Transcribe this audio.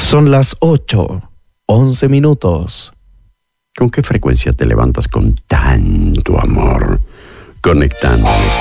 Son las 8:11. ¿Con qué frecuencia te levantas con tanto amor? Conectándonos